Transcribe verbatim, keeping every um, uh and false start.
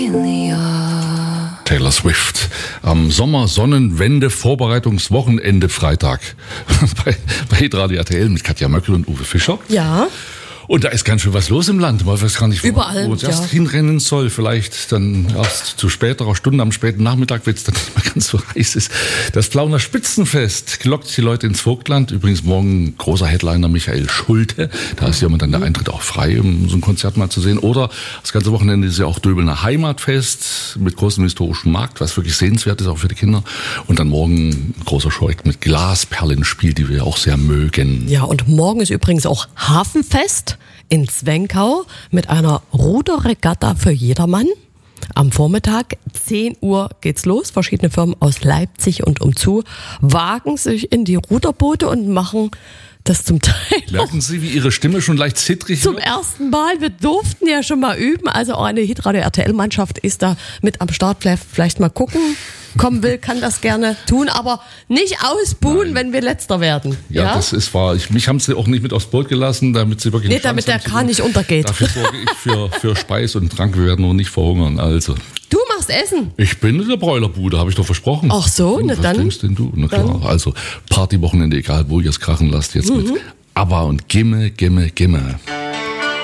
Taylor Swift am Sommersonnenwende-Vorbereitungswochenende Freitag bei, bei Hitradio R T L mit Katja Möckel und Uwe Fischer. Ja. Und da ist ganz schön was los im Land. Man weiß gar nicht, wo, Überall, wo es erst ja. hinrennen soll. Vielleicht dann erst zu späterer Stunde am späten Nachmittag, wenn es dann nicht mehr ganz so heiß ist. Das Plauner Spitzenfest lockt die Leute ins Vogtland. Übrigens morgen großer Headliner Michael Schulte. Da ist ja immer dann der Eintritt auch frei, um so ein Konzert mal zu sehen. Oder das ganze Wochenende ist ja auch Döbelner Heimatfest mit großem historischen Markt, was wirklich sehenswert ist, auch für die Kinder. Und dann morgen ein großer Scheuk mit Glasperlenspiel, die wir auch sehr mögen. Ja, und morgen ist übrigens auch Hafenfest in Zwenkau mit einer Ruderregatta für jedermann. Am Vormittag, zehn Uhr geht's los. Verschiedene Firmen aus Leipzig und umzu wagen sich in die Ruderboote und machen das zum Teil Merken Sie, wie Ihre Stimme schon leicht zittrig zum wird? ersten Mal. Wir durften ja schon mal üben. Also auch eine Hitradio R T L-Mannschaft ist da mit am Start. Vielleicht, vielleicht mal gucken. Kommen will, kann das gerne tun, aber nicht ausbuhen, Nein. wenn wir Letzter werden. Ja, Ja, das ist wahr. Ich, mich haben sie auch nicht mit aufs Boot gelassen, damit sie wirklich Nee, eine damit Chance der haben, Kahn nicht untergeht. Dafür sorge ich für, für Speis und Trank. Wir werden noch nicht verhungern. Also, Du machst Essen. ich bin in der Bräulerbude, habe ich doch versprochen. Ach so, Hm, na was dann- denkst denn du? Na klar, dann- also Partywochenende, egal wo ihr es krachen lasst, jetzt Mhm. mit ABBA und Gimme, Gimme, Gimme.